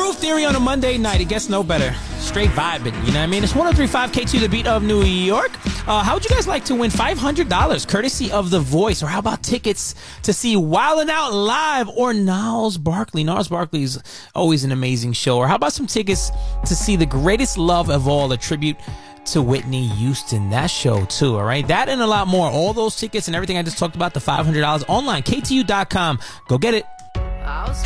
Groove Theory on a Monday night. It gets no better. Straight vibing, you know what I mean? It's 103.5 K2, the beat of New York. How would you guys like to win $500 courtesy of The Voice? Or how about tickets to see Wildin' Out Live or Gnarls Barkley? Gnarls Barkley's always an amazing show. Or how about some tickets to see The Greatest Love of All, a tribute to Whitney Houston? That show too, all right? That and a lot more. All those tickets and everything I just talked about, the $500 online, KTU.com. Go get it.